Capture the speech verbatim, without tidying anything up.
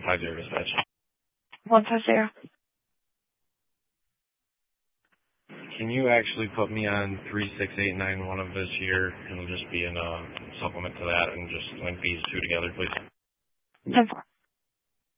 five zero dispatch. one five zero. Can you actually put me on three six eight nine one of this year? It'll just be in a supplement to that and just link these two together, please. ten four.